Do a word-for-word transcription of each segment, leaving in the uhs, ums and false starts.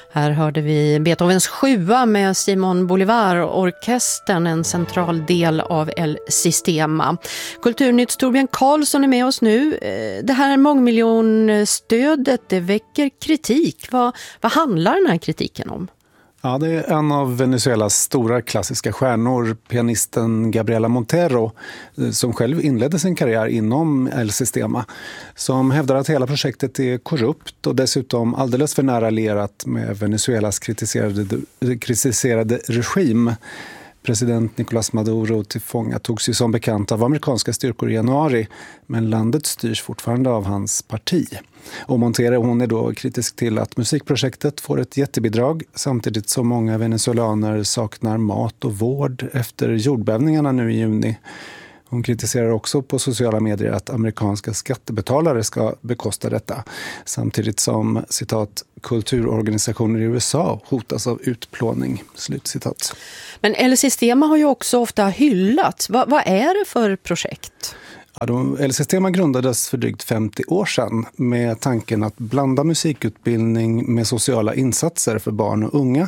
Här hörde vi Beethovens sjua med Simon Bolivar-orkestern, en central del av El Sistema. Kulturnytts Torbjörn Karlsson är med oss nu. Det här mångmiljonstödet, det väcker kritik. Vad, vad handlar den här kritiken om? Ja, det är en av Venezuelas stora klassiska stjärnor, pianisten Gabriela Montero, som själv inledde sin karriär inom El Sistema, som hävdar att hela projektet är korrupt och dessutom alldeles för nära lierat med Venezuelas kritiserade, kritiserade regim. President Nicolás Maduro tillfångatogs ju som bekant av amerikanska styrkor i januari, men landet styrs fortfarande av hans parti. Och Montero, hon är då kritisk till att musikprojektet får ett jättebidrag samtidigt som många venezuelaner saknar mat och vård efter jordbävningarna nu i juni. Hon kritiserar också på sociala medier att amerikanska skattebetalare ska bekosta detta, samtidigt som, citat, kulturorganisationer i U S A hotas av utplåning, slutcitat. Men El Sistema har ju också ofta hyllats. Va, vad är det för projekt? Ja, de, El Sistema grundades för drygt femtio år sedan med tanken att blanda musikutbildning med sociala insatser för barn och unga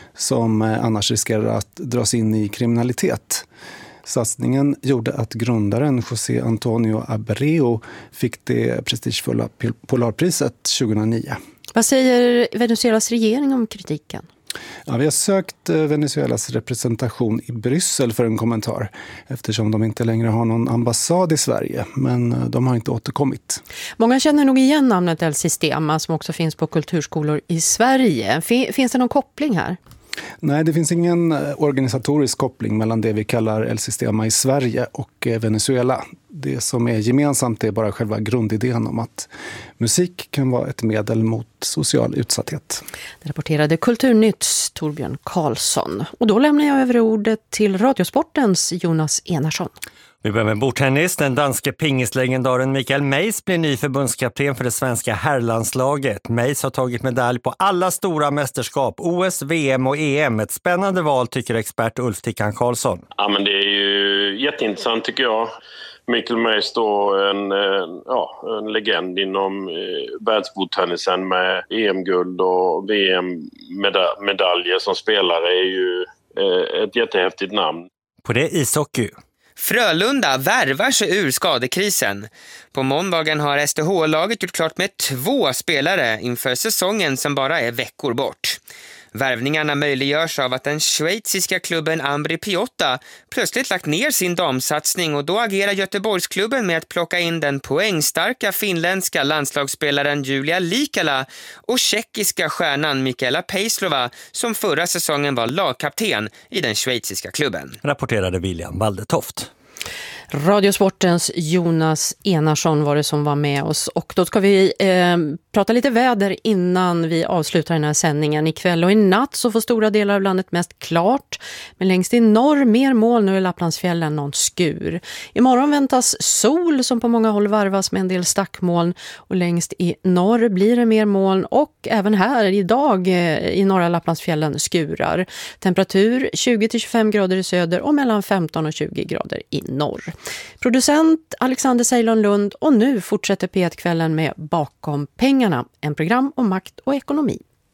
som annars riskerar att dras in i kriminalitet. Satsningen gjorde att grundaren José Antonio Abreu fick det prestigefulla Polarpriset tjugohundranio. Vad säger Venezuelas regering om kritiken? Ja, vi har sökt Venezuelas representation i Bryssel för en kommentar eftersom de inte längre har någon ambassad i Sverige, men de har inte återkommit. Många känner nog igen namnet El Sistema som också finns på kulturskolor i Sverige. Finns det någon koppling här? Nej, det finns ingen organisatorisk koppling mellan det vi kallar El Sistema i Sverige och Venezuela. Det som är gemensamt är bara själva grundidén om att musik kan vara ett medel mot social utsatthet. Det rapporterade Kulturnytts Torbjörn Karlsson. Och då lämnar jag över ordet till Radiosportens Jonas Enarsson. Vi börjar med bordtennis. Den danske pingislegendaren Mikael Meis blir ny förbundskapten för det svenska herrlandslaget. Meis har tagit medalj på alla stora mästerskap, O S, V M och E M. Ett spännande val tycker expert Ulf Tickan Karlsson. Ja, men det är ju jätteintressant tycker jag. Mikael Meis då en, ja, en legend inom världsbordtennisen med E M-guld och V M-medaljer som spelare är ju ett jättehäftigt namn. På det ishockey. Frölunda värvar sig ur skadekrisen. På måndagen har S D H-laget gjort klart med två spelare inför säsongen som bara är veckor bort. Värvningarna möjliggörs av att den schweiziska klubben Ambri Piotta plötsligt lagt ner sin damsatsning och då agerar Göteborgsklubben med att plocka in den poängstarka finländska landslagsspelaren Julia Likala och tjeckiska stjärnan Mikaela Pejslova som förra säsongen var lagkapten i den schweiziska klubben. Rapporterade William Waldetoft. Radiosportens Jonas Enarsson var det som var med oss och då ska vi eh, prata lite väder innan vi avslutar den här sändningen. Ikväll och i natt så får stora delar av landet mest klart, men längst i norr mer moln och i Lapplandsfjällen någon skur. Imorgon väntas sol som på många håll varvas med en del stackmoln och längst i norr blir det mer moln och även här idag eh, i norra Lapplandsfjällen skurar. Temperatur tjugo till tjugofem grader i söder och mellan femton och tjugo grader i norr. Producent Alexander Ceylon Lund och nu fortsätter P ett-kvällen med Bakom pengarna, en program om makt och ekonomi.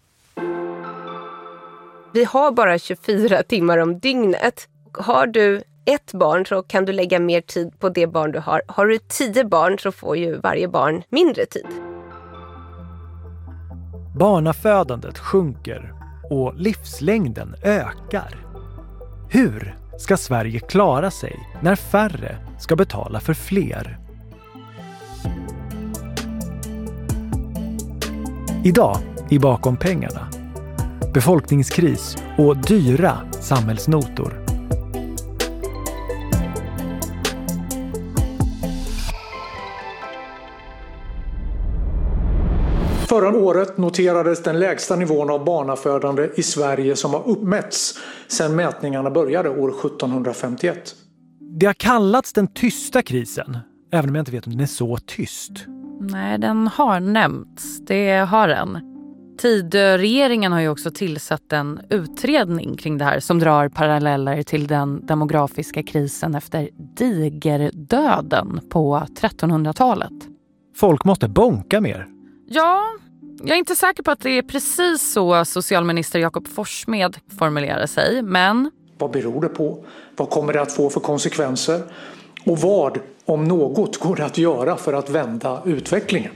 Vi har bara tjugofyra timmar om dygnet. Har du ett barn så kan du lägga mer tid på det barn du har. Har du tio barn så får ju varje barn mindre tid. Barnafödandet sjunker och livslängden ökar. Hur ska Sverige klara sig när färre ska betala för fler? Idag i Bakom pengarna. Befolkningskris och dyra samhällsnotor. Förra året noterades den lägsta nivån av barnafödande i Sverige som har uppmätts sedan mätningarna började år sjuttonhundrafemtioett. Det har kallats den tysta krisen, även om jag inte vet om den är så tyst. Nej, den har nämnts. Det har den. Tidregeringen har ju också tillsatt en utredning kring det här som drar paralleller till den demografiska krisen efter digerdöden på trettonhundratalet. Folk måste bonka mer. Ja, Jag är inte säker på att det är precis så socialminister Jakob Forssmed formulerar sig, men... Vad beror det på? Vad kommer det att få för konsekvenser? Och vad, om något, går det att göra för att vända utvecklingen?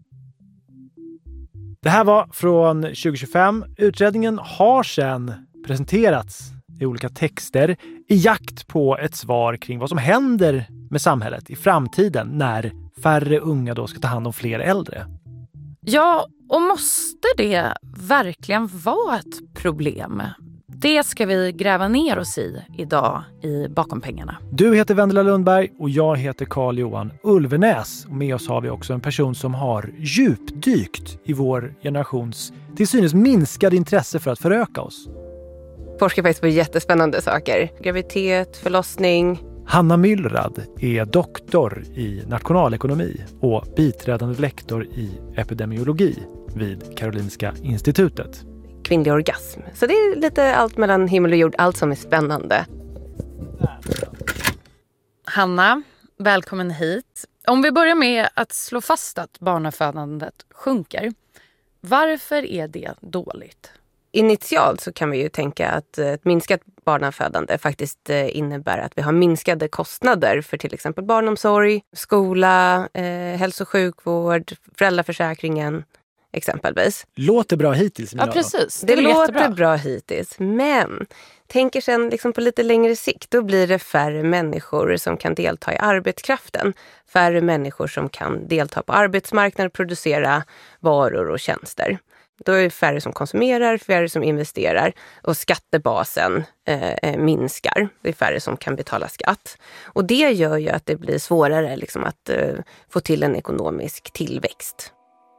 Det här var från tjugo tjugofem. Utredningen har sedan presenterats i olika texter i jakt på ett svar kring vad som händer med samhället i framtiden när färre unga då ska ta hand om fler äldre. Ja, och måste det verkligen vara ett problem? Det ska vi gräva ner oss i idag i Bakom pengarna. Du heter Vendela Lundberg och jag heter Carl Johan Ulvenäs. Och med oss har vi också en person som har djupdykt i vår generations till synes minskade intresse för att föröka oss. Forskar faktiskt på jättespännande saker. Graviditet, förlossning. Hanna Myllrad är doktor i nationalekonomi och biträdande lektor i epidemiologi vid Karolinska institutet. Kvinnlig orgasm. Så det är lite allt mellan himmel och jord, allt som är spännande. Hanna, välkommen hit. Om vi börjar med att slå fast att barnafödandet sjunker. Varför är det dåligt? Initialt så kan vi ju tänka att ett minskat barnafödande faktiskt innebär att vi har minskade kostnader för till exempel barnomsorg, skola, eh, hälso- och sjukvård, föräldraförsäkringen exempelvis. Låter bra hittills. Ja, precis. Det, det låter jättebra. bra hittills, men tänker sen liksom på lite längre sikt, då blir det färre människor som kan delta i arbetskraften. Färre människor som kan delta på arbetsmarknaden och producera varor och tjänster. Då är det färre som konsumerar, färre som investerar och skattebasen eh, minskar. Det är färre som kan betala skatt. Och det gör ju att det blir svårare liksom, att eh, få till en ekonomisk tillväxt.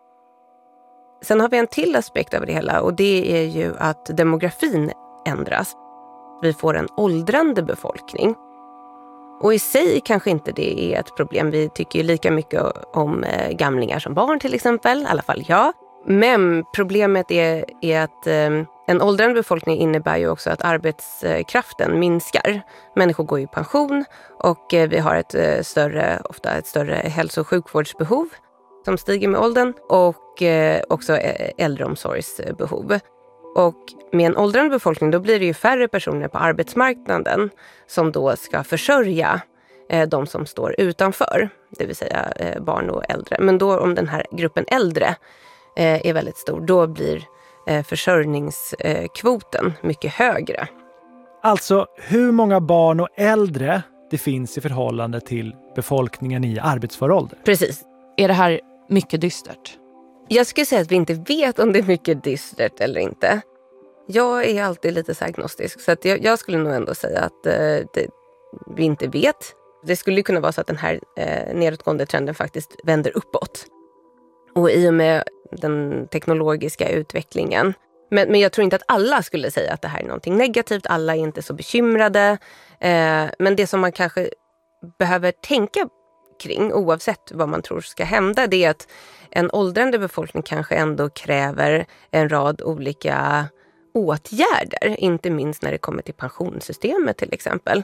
Sen har vi en till aspekt av det hela och det är ju att demografin ändras. Vi får en åldrande befolkning. Och i sig kanske inte det är ett problem. Vi tycker ju lika mycket om eh, gamlingar som barn till exempel, i alla fall jag. Men problemet är, är att eh, en åldrande befolkning innebär ju också att arbetskraften minskar. Människor går i pension och eh, vi har ett eh, större, ofta ett större hälso- och sjukvårdsbehov som stiger med åldern och eh, också äldreomsorgsbehov. Och med en åldrande befolkning då blir det ju färre personer på arbetsmarknaden som då ska försörja eh, de som står utanför, det vill säga eh, barn och äldre. Men då om den här gruppen äldre eh, är väldigt stor, då blir eh, försörjningskvoten eh, mycket högre. Alltså hur många barn och äldre det finns i förhållande till befolkningen i arbetsför ålder? Precis. Är det här mycket dystert? Jag skulle säga att vi inte vet om det är mycket dystert eller inte. Jag är alltid lite så agnostisk så att jag, jag skulle nog ändå säga att eh, det, vi inte vet. Det skulle kunna vara så att den här eh, nedåtgående trenden faktiskt vänder uppåt. Och i och med den teknologiska utvecklingen. Men, men jag tror inte att alla skulle säga att det här är någonting negativt. Alla är inte så bekymrade. Eh, men det som man kanske behöver tänka kring, oavsett vad man tror ska hända, det är att en åldrande befolkning kanske ändå kräver en rad olika åtgärder, inte minst när det kommer till pensionssystemet till exempel.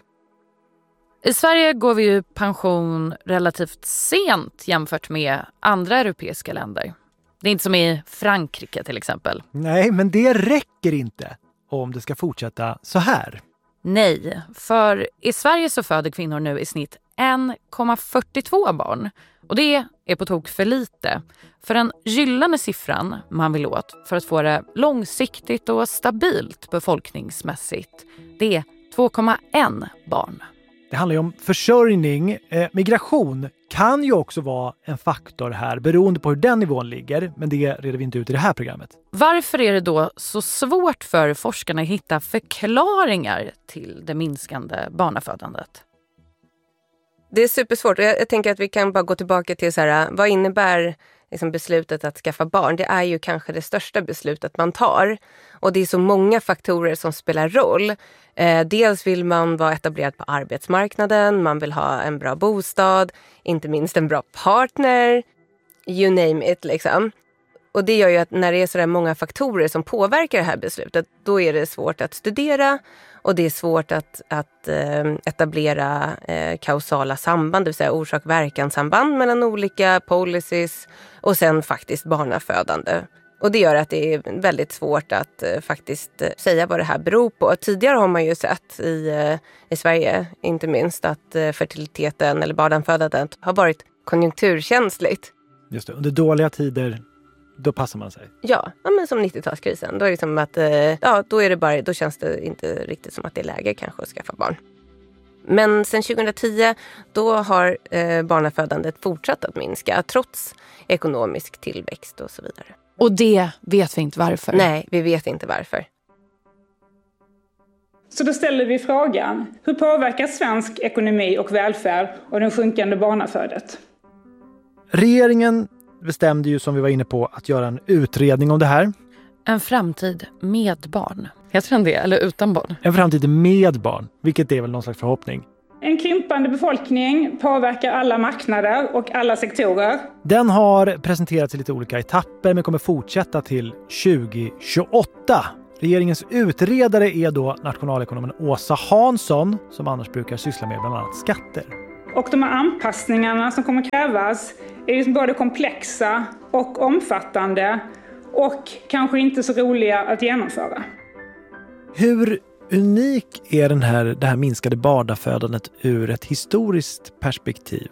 I Sverige går vi ju pension relativt sent jämfört med andra europeiska länder. Det är inte som i Frankrike till exempel. Nej, men det räcker inte om det ska fortsätta så här. Nej, för i Sverige så föder kvinnor nu i snitt en komma fyrtiotvå barn. Och det är på tok för lite. För den gyllene siffran man vill åt för att få det långsiktigt och stabilt befolkningsmässigt, det är två komma ett barn. Det handlar ju om försörjning. Eh, migration kan ju också vara en faktor här beroende på hur den nivån ligger. Men det reder vi inte ut i det här programmet. Varför är det då så svårt för forskarna att hitta förklaringar till det minskande barnafödandet? Det är supersvårt. Jag, jag tänker att vi kan bara gå tillbaka till så här, vad innebär liksom beslutet att skaffa barn? Det är ju kanske det största beslutet man tar. Och det är så många faktorer som spelar roll. Eh, dels vill man vara etablerad på arbetsmarknaden, man vill ha en bra bostad, inte minst en bra partner, you name it liksom. Och det gör ju att när det är så där många faktorer som påverkar det här beslutet, då är det svårt att studera och det är svårt att, att eh, etablera eh, kausala samband, det vill säga orsak-verkansamband mellan olika policies och sen faktiskt barnafödande. Och det gör att det är väldigt svårt att eh, faktiskt eh, säga vad det här beror på. Tidigare har man ju sett i, eh, i Sverige, inte minst, att eh, fertiliteten eller barnafödandet har varit konjunkturkänsligt. Just det, under dåliga tider, då passar man sig. Ja, ja men som nittiotalskrisen. Då är det som att, eh, ja, då är det bara, då känns det inte riktigt som att det är läge kanske att skaffa barn. Men sen tjugohundratio, då har eh, barnafödandet fortsatt att minska trots ekonomisk tillväxt och så vidare. Och det vet vi inte varför. Nej, vi vet inte varför. Så då ställer vi frågan, hur påverkar svensk ekonomi och välfärd och den sjunkande barnafödet? Regeringen bestämde ju, som vi var inne på, att göra en utredning om det här. En framtid med barn. Heter den det, eller utan barn? En framtid med barn, vilket är väl någon slags förhoppning. En krympande befolkning påverkar alla marknader och alla sektorer. Den har presenterats i lite olika etapper men kommer fortsätta till tjugo tjugoåtta. Regeringens utredare är då nationalekonomen Åsa Hansson, som annars brukar syssla med bland annat skatter. Och de här anpassningarna som kommer krävas är ju både komplexa och omfattande och kanske inte så roliga att genomföra. Hur unik är den här, det här minskade barnafödandet ur ett historiskt perspektiv?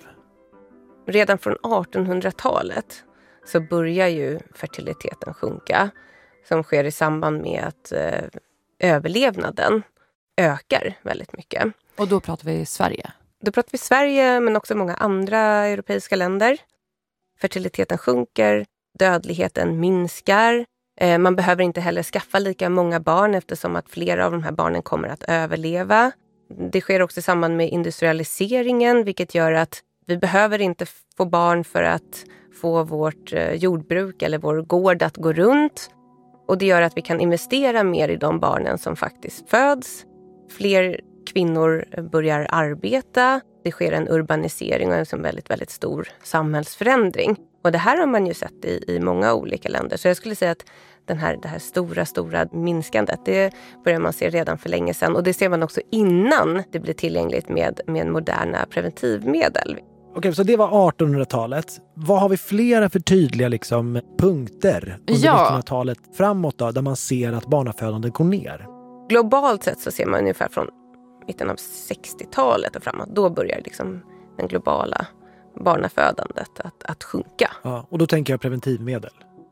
Redan från artonhundratalet så börjar ju fertiliteten sjunka, som sker i samband med att eh, överlevnaden ökar väldigt mycket. Och då pratar vi Sverige? Då pratar vi Sverige, men också många andra europeiska länder. Fertiliteten sjunker, dödligheten minskar. Eh, man behöver inte heller skaffa lika många barn eftersom att flera av de här barnen kommer att överleva. Det sker också i samband med industrialiseringen, vilket gör att vi behöver inte få barn för att få vårt eh, jordbruk eller vår gård att gå runt. Och det gör att vi kan investera mer i de barnen som faktiskt föds. Fler kvinnor börjar arbeta. Det sker en urbanisering och en väldigt, väldigt stor samhällsförändring. Och det här har man ju sett i, i många olika länder. Så jag skulle säga att den här, det här stora, stora minskandet, det börjar man se redan för länge sedan. Och det ser man också innan det blir tillgängligt med, med moderna preventivmedel. Okej, så det var artonhundratalet. Vad har vi flera för tydliga liksom, punkter under ja. nittonhundratalet framåt då, där man ser att barnafödandet går ner? Globalt sett så ser man ungefär från mitten av sextiotalet och framåt. Då börjar liksom den globala barnafödandet att, att sjunka. Ja, och då tänker jag preventivmedel.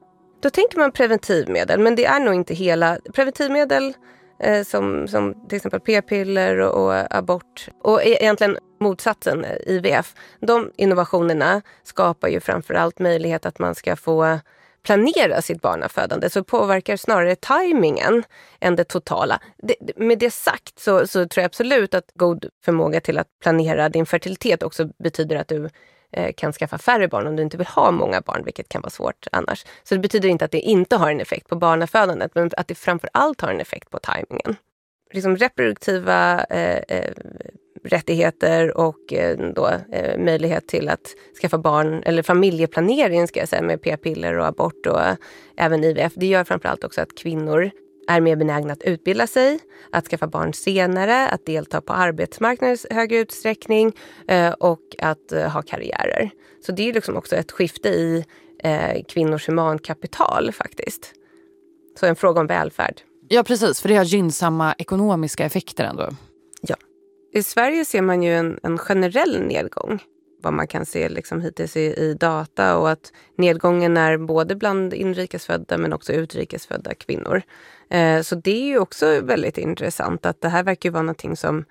Då tänker man preventivmedel, men det är nog inte hela preventivmedel eh, som, som till exempel p-piller och, och abort. Och egentligen motsatsen, I V F. De innovationerna skapar ju framförallt möjlighet att man ska få planera sitt barnafödande, så påverkar snarare tajmingen än det totala. Det, med det sagt så, så tror jag absolut att god förmåga till att planera din fertilitet också betyder att du eh, kan skaffa färre barn om du inte vill ha många barn, vilket kan vara svårt annars. Så det betyder inte att det inte har en effekt på barnafödandet, men att det framförallt har en effekt på tajmingen. Liksom reproduktiva eh, eh, rättigheter och eh, då, eh, möjlighet till att skaffa barn, eller familjeplanering ska jag säga, med p-piller och abort och eh, även I V F. Det gör framförallt också att kvinnor är mer benägna att utbilda sig, att skaffa barn senare, att delta på arbetsmarknaden i högre utsträckning eh, och att eh, ha karriärer. Så det är liksom också ett skifte i eh, kvinnors humankapital faktiskt. Så en fråga om välfärd. Ja, precis. För det har gynnsamma ekonomiska effekter ändå. Ja. I Sverige ser man ju en, en generell nedgång. Vad man kan se liksom hittills i, i data. Och att nedgången är både bland inrikesfödda men också utrikesfödda kvinnor. Eh, så det är ju också väldigt intressant att det här verkar ju vara någonting som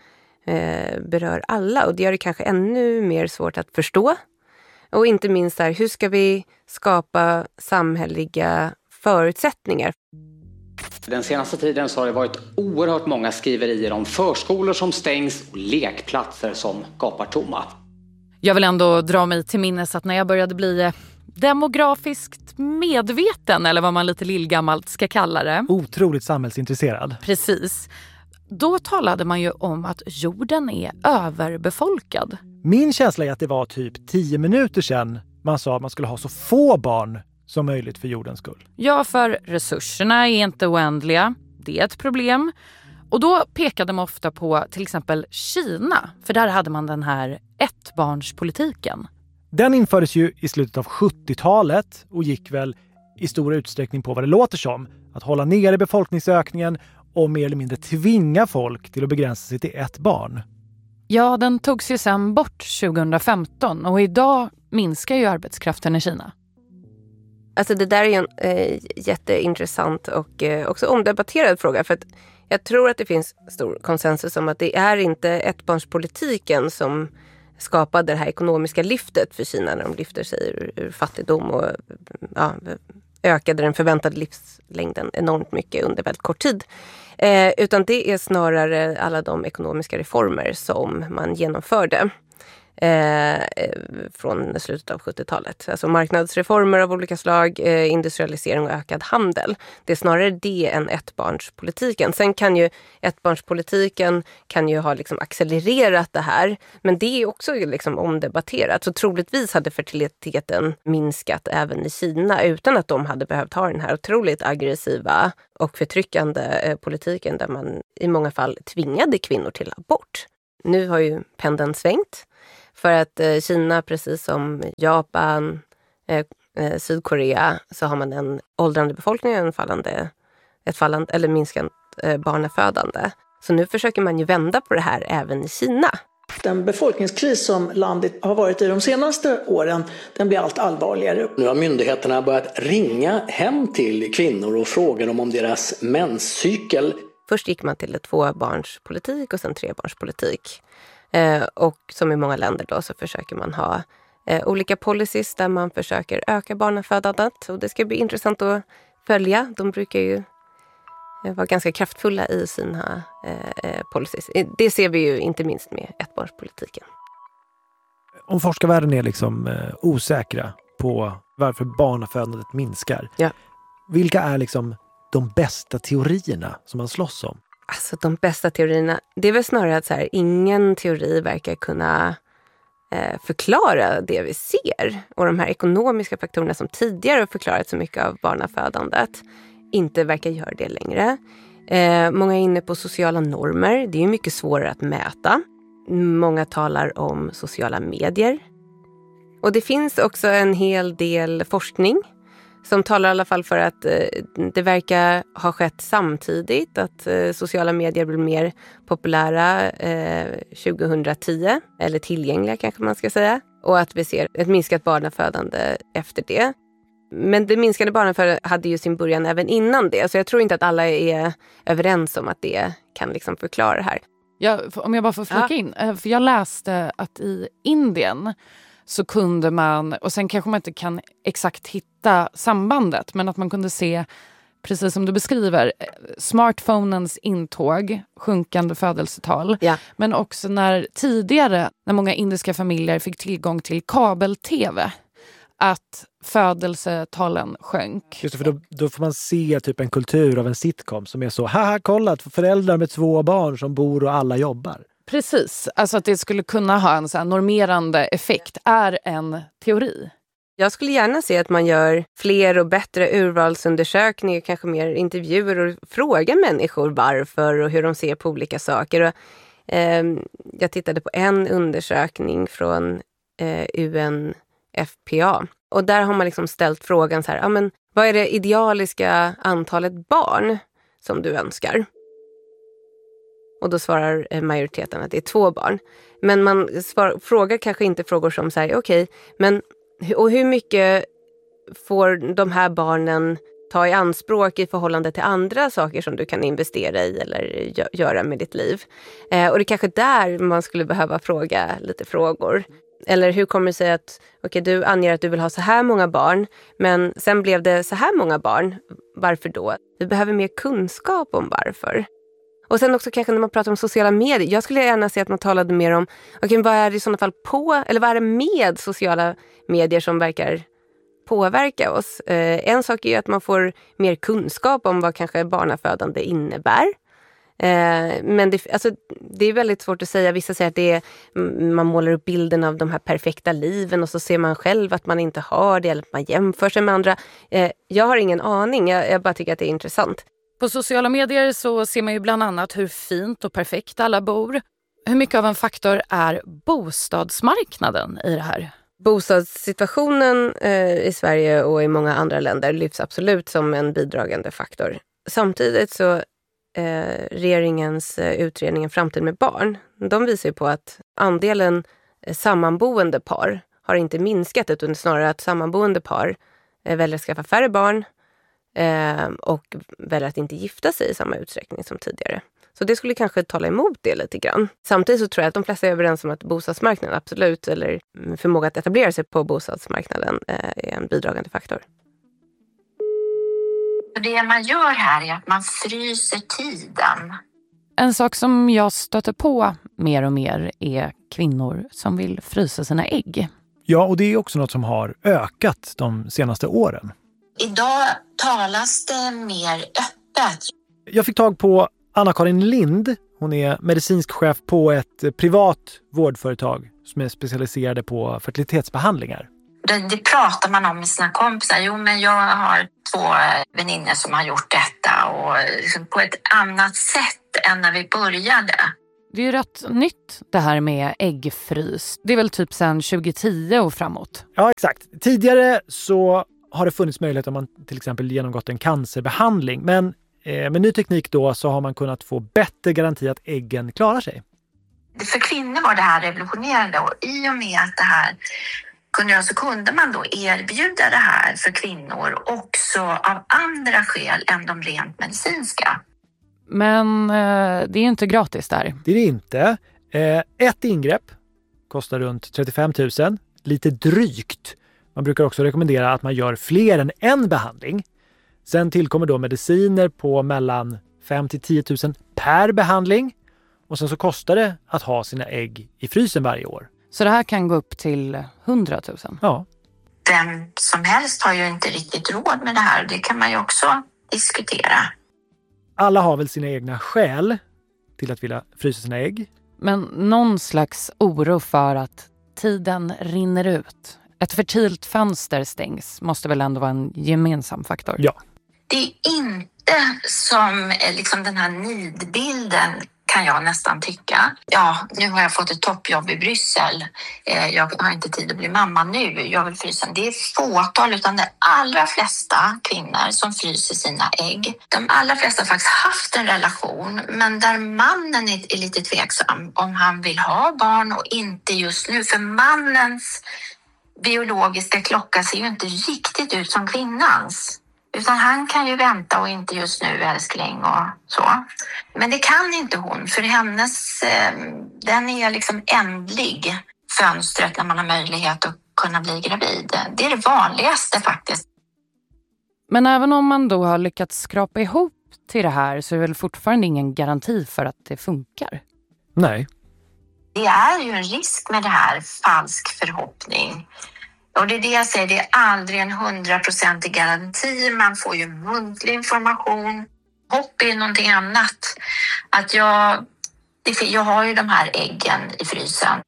eh, berör alla. Och det gör det kanske ännu mer svårt att förstå. Och inte minst här, hur ska vi skapa samhälleliga förutsättningar? Den senaste tiden så har det varit oerhört många skriverier om förskolor som stängs och lekplatser som gapar tomma. Jag vill ändå dra mig till minnes att när jag började bli demografiskt medveten, eller vad man lite lillgammalt ska kalla det. Otroligt samhällsintresserad. Precis. Då talade man ju om att jorden är överbefolkad. Min känsla är att det var typ tio minuter sedan man sa att man skulle ha så få barn som möjligt för jordens skull. Ja, för resurserna är inte oändliga. Det är ett problem. Och då pekade man ofta på till exempel Kina. För där hade man den här ettbarnspolitiken. Den infördes ju i slutet av sjuttiotalet och gick väl i stor utsträckning på vad det låter som. Att hålla nere befolkningsökningen och mer eller mindre tvinga folk till att begränsa sig till ett barn. Ja, den togs ju sen bort tjugohundrafemton och idag minskar ju arbetskraften i Kina. Alltså det där är ju en eh, jätteintressant och eh, också omdebatterad fråga, för att jag tror att det finns stor konsensus om att det är inte ettbarnspolitiken som skapade det här ekonomiska lyftet för Kina när de lyfter sig ur, ur fattigdom och ja, ökade den förväntade livslängden enormt mycket under väldigt kort tid. Eh, utan det är snarare alla de ekonomiska reformer som man genomförde eh, från slutet av sjuttiotalet. Alltså marknadsreformer av olika slag, eh, industrialisering och ökad handel. Det är snarare det än ettbarnspolitiken. Sen kan ju ettbarnspolitiken kan ju ha liksom accelererat det här, men det är också liksom omdebatterat. Så troligtvis hade fertiliteten minskat även i Kina utan att de hade behövt ha den här otroligt aggressiva och förtryckande eh, politiken där man i många fall tvingade kvinnor till abort. Nu har ju pendeln svängt. För att eh, Kina, precis som Japan, eh, eh, Sydkorea, så har man en åldrande befolkning och en fallande, ett fallande, eller minskat eh, barnafödande. Så nu försöker man ju vända på det här även i Kina. Den befolkningskris som landet har varit i de senaste åren, den blir allt allvarligare. Nu har myndigheterna börjat ringa hem till kvinnor och fråga dem om deras menscykel. Först gick man till ett tvåbarnspolitik och sen trebarnspolitik. Eh, och som i många länder då så försöker man ha eh, olika policies där man försöker öka barnafödandet. Och det ska bli intressant att följa. De brukar ju eh, vara ganska kraftfulla i sina eh, policies. Det ser vi ju inte minst med ettbarnspolitiken. Om forskarvärlden är liksom eh, osäkra på varför barnafödandet minskar. Ja. Vilka är liksom de bästa teorierna som man slåss om? Alltså de bästa teorierna, det är väl snarare att så här, ingen teori verkar kunna eh, förklara det vi ser. Och de här ekonomiska faktorerna som tidigare har förklarat så mycket av barnafödandet inte verkar göra det längre. Eh, många är inne på sociala normer, det är ju mycket svårare att mäta. Många talar om sociala medier. Och det finns också en hel del forskning som talar i alla fall för att eh, det verkar ha skett samtidigt, att eh, sociala medier blir mer populära eh, tjugohundratio, eller tillgängliga kanske man ska säga, och att vi ser ett minskat barnafödande efter det. Men det minskade barnafödandet hade ju sin början även innan det, så jag tror inte att alla är överens om att det kan liksom förklara det här. Ja, om jag bara får flika Ja. in, för jag läste att i Indien så kunde man, och sen kanske man inte kan exakt hitta sambandet, men att man kunde se, precis som du beskriver, smartphonens intåg, sjunkande födelsetal, Ja. men också när tidigare, när många indiska familjer fick tillgång till kabel-tv, att födelsetalen sjönk. Just det, för då, då får man se typ en kultur av en sitcom som är så, haha, kolla, föräldrar med två barn som bor och alla jobbar. Precis, alltså att det skulle kunna ha en så här normerande effekt är en teori. Jag skulle gärna se att man gör fler och bättre urvalsundersökningar, kanske mer intervjuer och frågar människor varför och hur de ser på olika saker. Och, eh, jag tittade på en undersökning från eh, U N F P A och där har man liksom ställt frågan så här, ja, men vad är det idealiska antalet barn som du önskar? Och då svarar majoriteten att det är två barn. Men man svar, frågar kanske inte frågor som så här, okej, okay, men och hur mycket får de här barnen ta i anspråk i förhållande till andra saker som du kan investera i eller gö- göra med ditt liv? Eh, och det är kanske där man skulle behöva fråga lite frågor. Eller hur kommer det sig att okay, du anger att du vill ha så här många barn, men sen blev det så här många barn. Varför då? Vi behöver mer kunskap om varför. Och sen också kanske när man pratar om sociala medier. Jag skulle gärna se att man talade mer om okay, vad är det i sådana fall på, eller vad är det med sociala medier som verkar påverka oss? Eh, en sak är ju att man får mer kunskap om vad kanske barnafödande innebär. Eh, men det, alltså, det är väldigt svårt att säga. Vissa säger att det är, man målar upp bilden av de här perfekta liven och så ser man själv att man inte har det eller att man jämför sig med andra. Eh, jag har ingen aning, jag, jag bara tycker att det är intressant. På sociala medier så ser man ju bland annat hur fint och perfekt alla bor. Hur mycket av en faktor är bostadsmarknaden i det här? Bostadssituationen eh, i Sverige och i många andra länder lyfts absolut som en bidragande faktor. Samtidigt så eh, regeringens eh, utredning Framtid med barn, de visar ju på att andelen eh, sammanboende par har inte minskat, utan snarare att sammanboende par eh, väljer att skaffa färre barn eh, och väljer att inte gifta sig i samma utsträckning som tidigare. Så det skulle kanske tala emot det lite grann. Samtidigt så tror jag att de flesta är överens om att bostadsmarknaden absolut, eller förmåga att etablera sig på bostadsmarknaden, är en bidragande faktor. Det man gör här är att man fryser tiden. En sak som jag stöter på mer och mer är kvinnor som vill frysa sina ägg. Ja, och det är också något som har ökat de senaste åren. Idag talas det mer öppet. Jag fick tag på Anna-Karin Lind. Hon är medicinsk chef på ett privat vårdföretag som är specialiserade på fertilitetsbehandlingar. Det, det pratar man om med sina kompisar. Jo, men jag har två väninnor som har gjort detta och liksom på ett annat sätt än när vi började. Det är ju rätt nytt det här med äggfrys. Det är väl typ sedan tjugo tio och framåt. Ja, exakt. Tidigare så har det funnits möjlighet om man till exempel genomgått en cancerbehandling. Men eh, med ny teknik då så har man kunnat få bättre garanti att äggen klarar sig. För kvinnor var det här revolutionerande, och i och med att det här kunde göra så kunde man då erbjuda det här för kvinnor också av andra skäl än de rent medicinska. Men eh, det är inte gratis där. Det är det inte. Eh, ett ingrepp kostar runt trettiofem tusen, lite drygt. Man brukar också rekommendera att man gör fler än en behandling. Sen tillkommer då mediciner på mellan fem till tio tusen per behandling. Och sen så kostar det att ha sina ägg i frysen varje år. Så det här kan gå upp till hundra tusen? Ja. Vem som helst har ju inte riktigt råd med det här. Det kan man ju också diskutera. Alla har väl sina egna skäl till att vilja frysa sina ägg. Men någon slags oro för att tiden rinner ut. Ett fertilt fönster stängs måste väl ändå vara en gemensam faktor? Ja. Det är inte som liksom den här nidbilden, kan jag nästan tycka. Ja, nu har jag fått ett toppjobb i Bryssel. Jag har inte tid att bli mamma nu. Jag vill frysa. Det är fåtal, utan de allra flesta kvinnor som fryser sina ägg. De allra flesta har faktiskt haft en relation, men där mannen är lite tveksam om han vill ha barn och inte just nu. För mannens biologiska klocka ser ju inte riktigt ut som kvinnans. Utan han kan ju vänta och inte just nu, älskling, och så. Men det kan inte hon, för hennes, eh, den är liksom ändlig, fönstret när man har möjlighet att kunna bli gravid. Det är det vanligaste faktiskt. Men även om man då har lyckats skrapa ihop till det här så är det väl fortfarande ingen garanti för att det funkar? Nej. Det är ju en risk med det här, falsk förhoppning. Och det är det jag säger, det är aldrig en hundraprocentig garanti. Man får ju muntlig information. Hopp är någonting annat. Att jag, jag har ju de här äggen i frysen.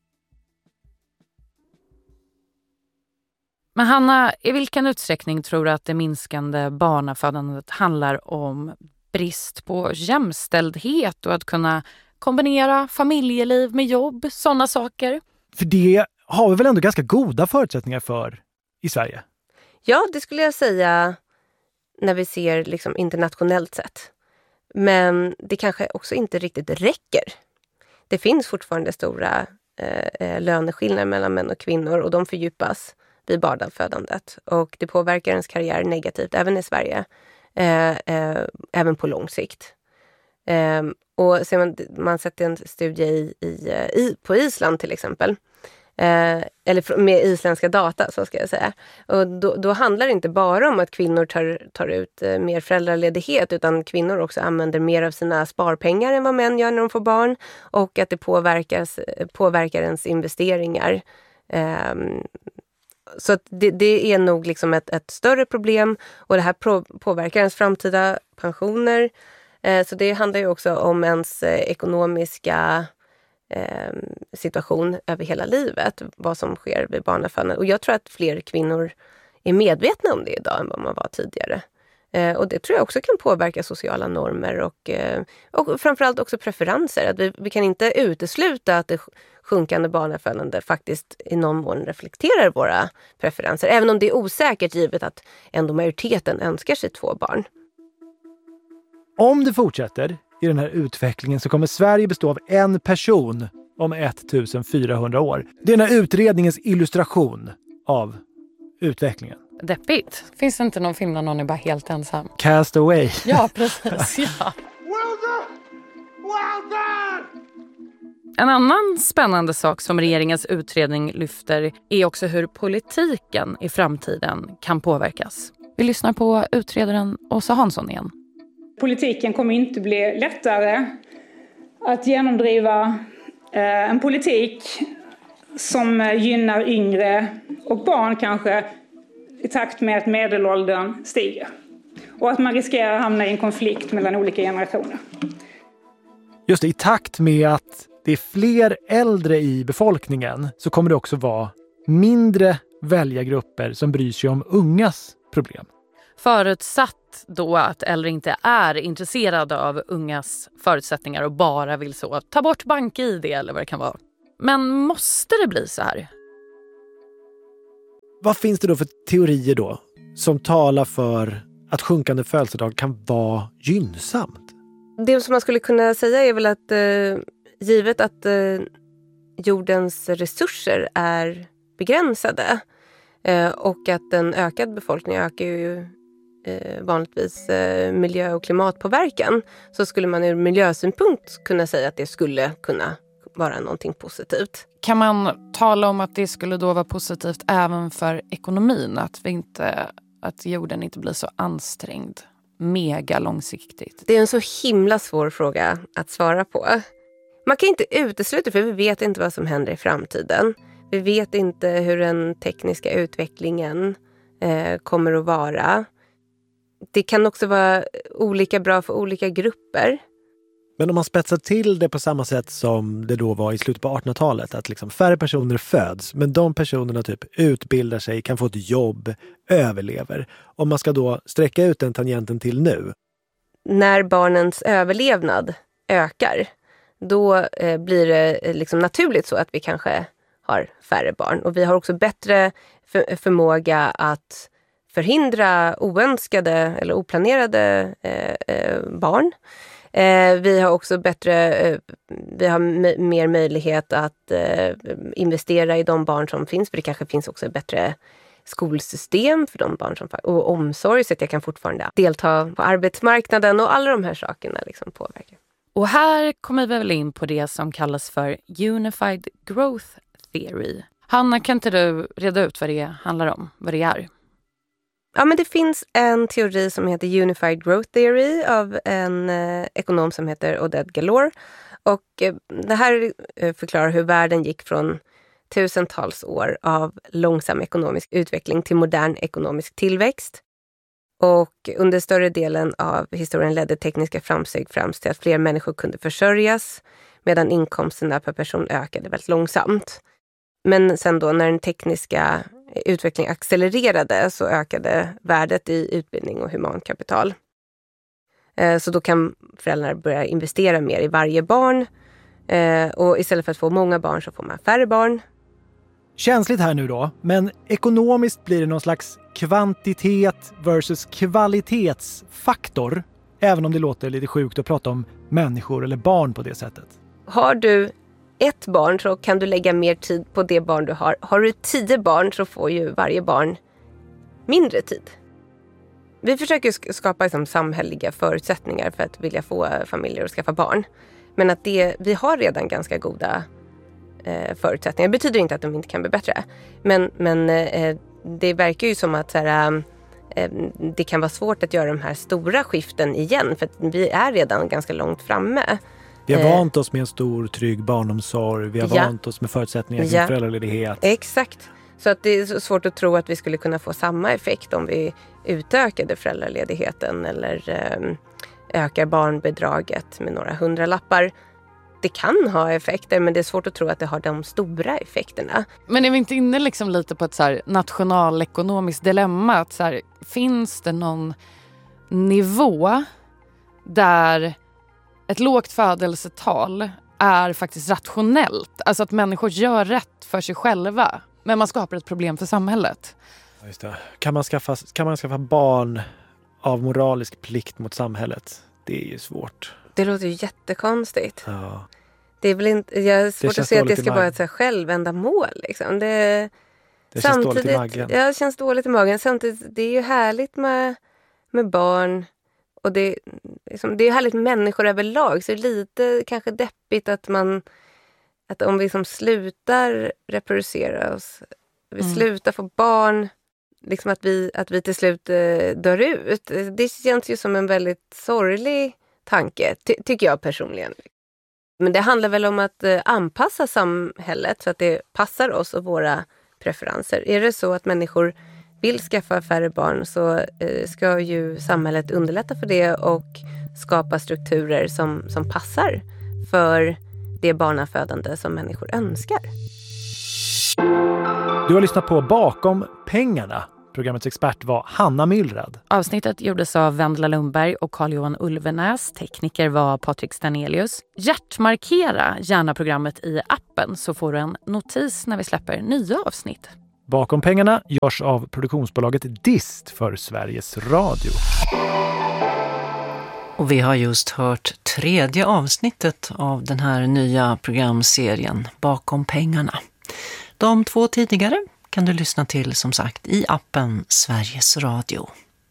Men Hanna, i vilken utsträckning tror du att det minskande barnafödandet handlar om brist på jämställdhet och att kunna kombinera familjeliv med jobb, sådana saker? För det har vi väl ändå ganska goda förutsättningar för i Sverige? Ja, det skulle jag säga när vi ser liksom internationellt sett. Men det kanske också inte riktigt räcker. Det finns fortfarande stora eh, löneskillnader mellan män och kvinnor, och de fördjupas vid barnafödandet. Och det påverkar ens karriär negativt, även i Sverige. Eh, eh, även på lång sikt. Eh, och ser man, man sett en studie i, i, i, på Island till exempel. Eh, eller med isländska data, så ska jag säga. Och då, då handlar det inte bara om att kvinnor tar, tar ut eh, mer föräldraledighet, utan kvinnor också använder mer av sina sparpengar än vad män gör när de får barn. Och att det påverkas, påverkar ens investeringar. Eh, så att det, det är nog liksom ett, ett större problem, och det här på, påverkar ens framtida pensioner. Eh, så det handlar ju också om ens eh, ekonomiska Eh, situation över hela livet, vad som sker vid barnafödande. Och jag tror att fler kvinnor är medvetna om det idag än vad man var tidigare. Eh, och det tror jag också kan påverka sociala normer och, eh, och framförallt också preferenser. Att vi, vi kan inte utesluta att det sjunkande barnafödande faktiskt i någon mån reflekterar våra preferenser. Även om det är osäkert givet att ändå majoriteten önskar sig två barn. Om det fortsätter i den här utvecklingen så kommer Sverige bestå av en person om ettusendfyrahundra år. Det är den här utredningens illustration av utvecklingen. Deppigt. Finns det inte någon film där någon är bara helt ensam? Cast Away. Ja, precis. Ja. Well done! Well done! En annan spännande sak som regeringens utredning lyfter är också hur politiken i framtiden kan påverkas. Vi lyssnar på utredaren Åsa Hansson igen. Politiken kommer inte bli lättare att genomdriva eh, en politik som gynnar yngre och barn kanske i takt med att medelåldern stiger. Och att man riskerar att hamna i en konflikt mellan olika generationer. Just det, i takt med att det är fler äldre i befolkningen så kommer det också vara mindre väljargrupper som bryr sig om ungas problem. Förutsatt då att äldre inte är intresserade av ungas förutsättningar och bara vill så ta bort bank-I D eller vad det kan vara. Men måste det bli så här? Vad finns det då för teorier då som talar för att sjunkande födelsedag kan vara gynnsamt? Det som man skulle kunna säga är väl att eh, givet att eh, jordens resurser är begränsade eh, och att en ökad befolkning ökar ju eh, vanligtvis eh, miljö- och klimatpåverkan, så skulle man ur miljösynpunkt kunna säga att det skulle kunna vara någonting positivt. Kan man tala om att det skulle då vara positivt även för ekonomin? Att, vi inte, att jorden inte blir så ansträngd mega långsiktigt? Det är en så himla svår fråga att svara på. Man kan inte utesluta, för vi vet inte vad som händer i framtiden. Vi vet inte hur den tekniska utvecklingen eh, kommer att vara. Det kan också vara olika bra för olika grupper. Men om man spetsar till det på samma sätt som det då var i slutet på artonhundratalet, att liksom färre personer föds, men de personerna typ utbildar sig, kan få ett jobb, överlever. Om man ska då sträcka ut den tangenten till nu. När barnens överlevnad ökar, då eh, blir det eh, liksom naturligt så att vi kanske har färre barn. Och vi har också bättre för- förmåga att förhindra oönskade eller oplanerade eh, eh, barn. Eh, vi har också bättre, eh, vi har m- mer möjlighet att eh, investera i de barn som finns, för det kanske finns också bättre skolsystem för de barn som och omsorg, så att jag kan fortfarande delta på arbetsmarknaden, och alla de här sakerna liksom påverkar. Och här kommer vi väl in på det som kallas för Unified Growth Theory. Hanna, kan inte du reda ut vad det handlar om, vad det är? Ja, men det finns en teori som heter Unified Growth Theory av en eh, ekonom som heter Oded Galor. Och eh, det här eh, förklarar hur världen gick från tusentals år av långsam ekonomisk utveckling till modern ekonomisk tillväxt. Och under större delen av historien ledde tekniska framsteg fram till att fler människor kunde försörjas, medan inkomsterna per person ökade väldigt långsamt. Men sen då när den tekniska utvecklingen accelererade så ökade värdet i utbildning och humankapital. Så då kan föräldrar börja investera mer i varje barn, och istället för att få många barn så får man färre barn. Känsligt här nu då, men ekonomiskt blir det någon slags kvantitet versus kvalitetsfaktor, även om det låter lite sjukt att prata om människor eller barn på det sättet. Har du ett barn så kan du lägga mer tid på det barn du har. Har du tio barn så får ju varje barn mindre tid. Vi försöker skapa liksom samhälleliga förutsättningar för att vilja få familjer att skaffa barn. Men att det, vi har redan ganska goda eh, förutsättningar. Det betyder inte att de inte kan bli bättre. Men, men eh, det verkar ju som att så här, eh, det kan vara svårt att göra de här stora skiften igen. För att vi är redan ganska långt framme. Vi har vant oss med en stor, trygg barnomsorg. Vi har ja. vant oss med förutsättningar för ja. föräldraledighet. Exakt. Så att det är så svårt att tro att vi skulle kunna få samma effekt om vi utökade föräldraledigheten eller eh, ökar barnbidraget med några hundralappar. Det kan ha effekter, men det är svårt att tro att det har de stora effekterna. Men är vi inte inne liksom lite på ett så här nationalekonomiskt dilemma? Att så här, finns det någon nivå där ett lågt födelsetal är faktiskt rationellt. Alltså att människor gör rätt för sig själva. Men man skapar ett problem för samhället. Just det. Kan man skaffa, kan man skaffa barn av moralisk plikt mot samhället? Det är ju svårt. Det låter ju jättekonstigt. Ja. Det är väl inte, jag har svårt att se att det ska i vara ett så här självändamål. Liksom. Det, det känns dåligt i magen. Ja, det känns dåligt i magen. Samtidigt, det är ju härligt med, med barn. Och det, liksom, det är härligt med människor överlag. Så det är lite kanske deppigt att man... Att om vi liksom slutar reproducera oss, vi mm. slutar få barn, liksom att vi, att vi till slut eh, dör ut. Det känns ju som en väldigt sorglig tanke, ty- tycker jag personligen. Men det handlar väl om att eh, anpassa samhället så att det passar oss och våra preferenser. Är det så att människor vill skaffa färre barn så eh, ska ju samhället underlätta för det och skapa strukturer som, som passar för det barnafödande som människor önskar. Du har lyssnat på Bakom pengarna. Programmets expert var Hanna Myllrad. Avsnittet gjordes av Vendela Lundberg och Carl-Johan Ulvenäs. Tekniker var Patrik Stanelius. Hjärtmarkera gärna programmet i appen så får du en notis när vi släpper nya avsnitt. Bakom pengarna görs av produktionsbolaget Dist för Sveriges Radio. Och vi har just hört tredje avsnittet av den här nya programserien Bakom pengarna. De två tidigare kan du lyssna till som sagt i appen Sveriges Radio.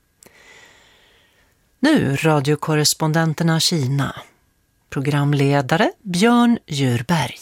Nu radiokorrespondenterna Kina. Programledare Björn Djurberg.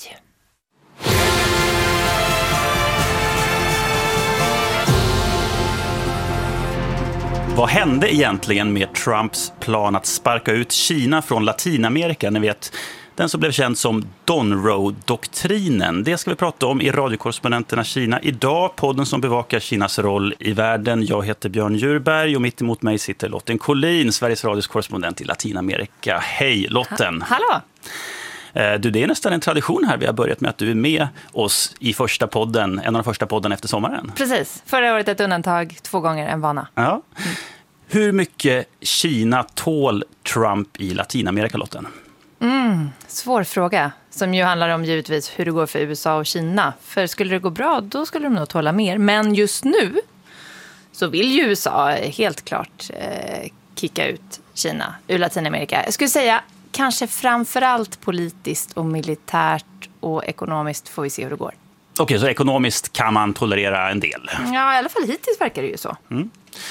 Vad hände egentligen med Trumps plan att sparka ut Kina från Latinamerika? Ni vet, den som blev känd som Donroe-doktrinen. Det ska vi prata om i radiokorrespondenterna Kina idag. Podden som bevakar Kinas roll i världen. Jag heter Björn Djurberg och mitt emot mig sitter Lotten Collin, Sveriges Radios korrespondent i Latinamerika. Hej Lotten! Ha- Hallå! Du, det är nästan en tradition här. Vi har börjat med att du är med oss i första podden, en av de första podden efter sommaren. Precis. Förra året ett undantag, två gånger en vana. Ja. Mm. Hur mycket Kina tål Trump i Latinamerika, Lotten? Mm, svår fråga. Som ju handlar om givetvis hur det går för U S A och Kina. För skulle det gå bra, då skulle de nog tåla mer. Men just nu så vill ju U S A helt klart eh, kicka ut Kina ur Latinamerika. Jag skulle säga kanske framförallt politiskt och militärt och ekonomiskt får vi se hur det går. Okej, så ekonomiskt kan man tolerera en del? Ja, i alla fall hittills verkar det ju så. Mm.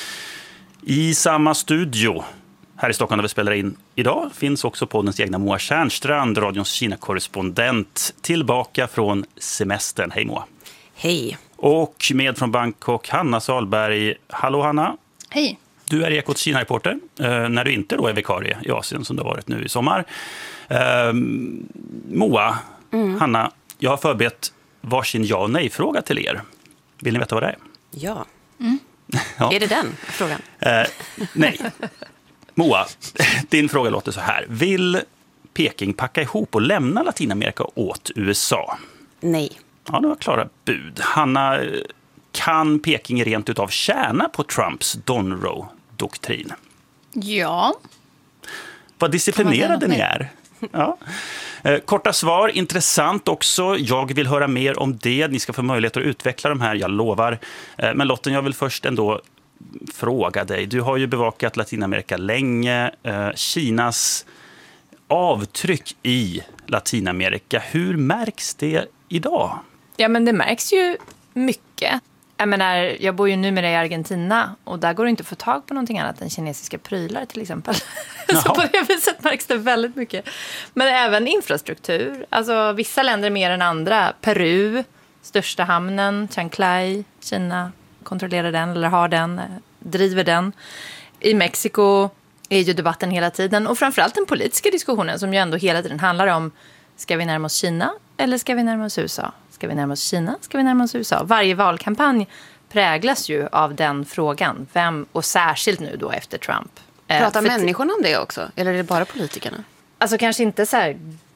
I samma studio här i Stockholm där vi spelar in idag finns också poddens egna Moa Tjärnstrand, radions Kina-korrespondent, tillbaka från semestern. Hej Moa. Hej. Och med från Bangkok, Hanna Salberg. Hallå Hanna. Hej. Du är Ekots Kina-reporter eh, när du inte då är vikarie i Asien som det har varit nu i sommar. Eh, Moa, mm. Hanna, jag har förberett varsin ja- och nej-fråga till er. Vill ni veta vad det är? Ja. Mm. ja. Är det den frågan? Eh, nej. Moa, din fråga låter så här. Vill Peking packa ihop och lämna Latinamerika åt U S A? Nej. Ja, det var klara bud. Hanna, kan Peking rent utav tjäna på Trumps Donroe-doktrin? Ja. Vad disciplinerade ni är. Ja. Eh, korta svar, intressant också. Jag vill höra mer om det. Ni ska få möjlighet att utveckla de här, jag lovar. Eh, men Lotten, jag vill först ändå fråga dig. Du har ju bevakat Latinamerika länge. Eh, Kinas avtryck i Latinamerika, hur märks det idag? Ja, men det märks ju mycket. Jag menar, jag bor ju numera i Argentina och där går det inte att få tag på någonting annat än kinesiska prylar till exempel. Så på det viset märks det väldigt mycket. Men även infrastruktur. Alltså vissa länder mer än andra. Peru, största hamnen, Chanclay, Kina kontrollerar den eller har den, driver den. I Mexiko är ju debatten hela tiden och framförallt den politiska diskussionen som ju ändå hela tiden handlar om, ska vi närma oss Kina eller ska vi närma oss U S A? Ska vi närma oss Kina? Ska vi närma oss U S A? Varje valkampanj präglas ju av den frågan. Vem, och särskilt nu då efter Trump. Pratar För människorna om det också? Eller är det bara politikerna? Alltså kanske inte så här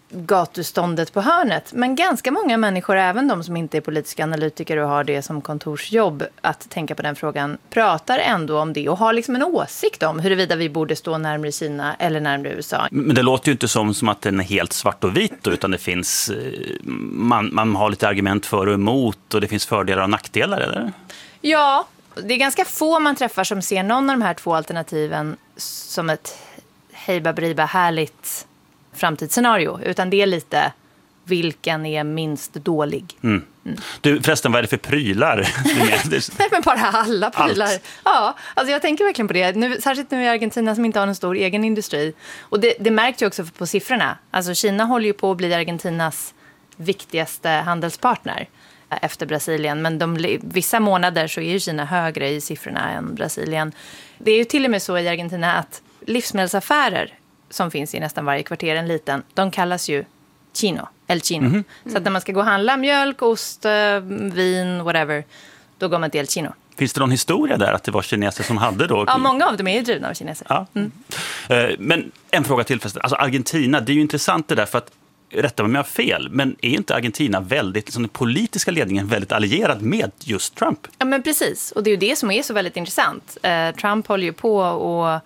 gatuståndet på hörnet. Men ganska många människor, även de som inte är politiska analytiker och har det som kontorsjobb, att tänka på den frågan, pratar ändå om det och har liksom en åsikt om huruvida vi borde stå närmare Kina eller närmare U S A. Men det låter ju inte som, som att den är helt svart och vit då, utan det finns, man, man har lite argument för och emot och det finns fördelar och nackdelar, eller? Ja, det är ganska få man träffar som ser någon av de här två alternativen som ett hejba-briba härligt framtidsscenario, utan det är lite vilken är minst dålig. Mm. Mm. Du, förresten, vad är det för prylar? Nej, men bara alla prylar. Allt. Ja, alltså jag tänker verkligen på det. Nu, särskilt nu i Argentina som inte har en stor egen industri. Och det, det märks ju också på siffrorna. Alltså Kina håller ju på att bli Argentinas viktigaste handelspartner efter Brasilien. Men de, vissa månader så är ju Kina högre i siffrorna än Brasilien. Det är ju till och med så i Argentina att livsmedelsaffärer som finns i nästan varje kvarter, en liten, de kallas ju Chino, El Chino. Mm. Så att när man ska gå och handla mjölk, ost, vin, whatever, då går man till El Chino. Finns det någon historia där att det var kineser som hade då? Ja, många av dem är ju drivna av kineser. Ja. Mm. Men en fråga till förresten. Alltså Argentina, det är ju intressant det där, för att rätta mig om jag har fel, men är inte Argentina väldigt, liksom den politiska ledningen väldigt allierad med just Trump? Ja, men precis. Och det är ju det som är så väldigt intressant. Eh, Trump håller ju på och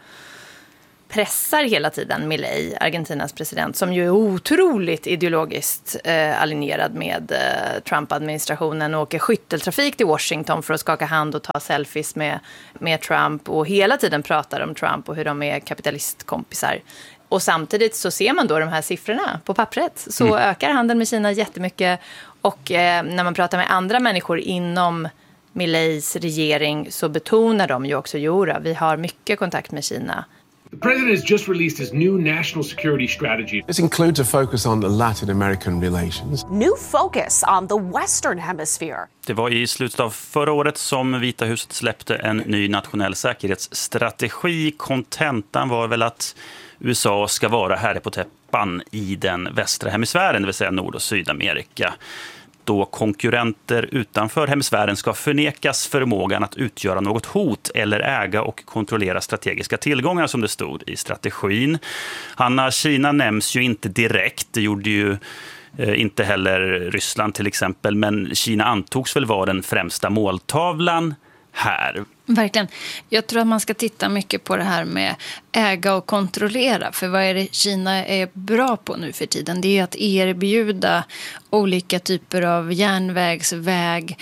pressar hela tiden Milei, Argentinas president, som ju är otroligt ideologiskt eh, alinjerad med eh, Trump-administrationen och åker skytteltrafik till Washington för att skaka hand och ta selfies med, med Trump och hela tiden pratar om Trump och hur de är kapitalistkompisar. Och samtidigt så ser man då de här siffrorna på pappret. Så mm. ökar handeln med Kina jättemycket. Och eh, när man pratar med andra människor inom Mileis regering så betonar de ju också, Jora, vi har mycket kontakt med Kina. The president has just released his new national security strategy. This includes a focus on Latin American relations. New focus on the Western Hemisphere. Det var i slutet av förra året som Vita huset släppte en ny nationell säkerhetsstrategi. Kontentan var väl att U S A ska vara här på täppan i den västra hemisfären, det vill säga Nord- och Sydamerika. Då konkurrenter utanför hemisfären ska förnekas förmågan att utgöra något hot eller äga och kontrollera strategiska tillgångar, som det stod i strategin. Hanna, Kina nämns ju inte direkt, det gjorde ju eh, inte heller Ryssland till exempel, men Kina antogs väl vara den främsta måltavlan här. Verkligen. Jag tror att man ska titta mycket på det här med äga och kontrollera. För vad är det Kina är bra på nu för tiden? Det är att erbjuda olika typer av järnvägs-, väg-,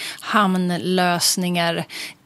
hamnlösningar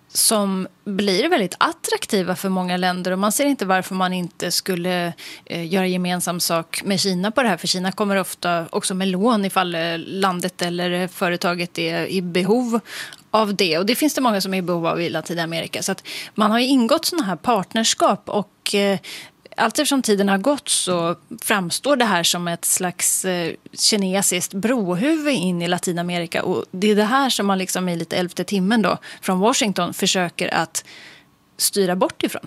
som blir väldigt attraktiva för många länder. Och man ser inte varför man inte skulle eh, göra gemensam sak med Kina på det här. För Kina kommer ofta också med lån ifall landet eller företaget är i behov av det. Och det finns det många som är i behov av i Latinamerika. Så att man har ju ingått sådana här partnerskap och eh, allt eftersom tiden har gått så framstår det här som ett slags eh, kinesiskt brohuvud in i Latinamerika. Och det är det här som man liksom i lite elfte timmen då från Washington försöker att styra bort ifrån.